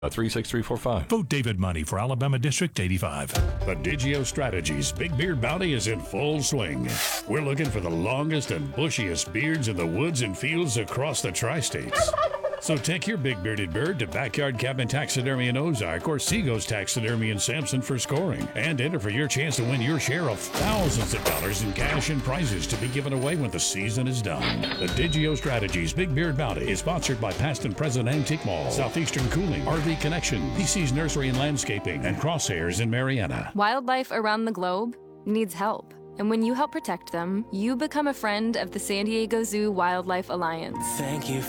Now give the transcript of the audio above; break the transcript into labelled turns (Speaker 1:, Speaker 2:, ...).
Speaker 1: 36345.
Speaker 2: Vote David Money for Alabama District 85.
Speaker 3: The Digio Strategies Big Beard Bounty is in full swing. We're looking for the longest and bushiest beards in the woods and fields across the tri-states. So take your big bearded bird to Backyard Cabin Taxidermy in Ozark or Seago's Taxidermy in Sampson for scoring. And enter for your chance to win your share of thousands of dollars in cash and prizes to be given away when the season is done. The Digio Strategies Big Beard Bounty is sponsored by Past and Present Antique Mall, Southeastern Cooling, RV Connection, PC's Nursery and Landscaping, and Crosshairs in Marietta.
Speaker 4: Wildlife around the globe needs help. And when you help protect them, you become a friend of the San Diego Zoo Wildlife Alliance.
Speaker 5: Thank you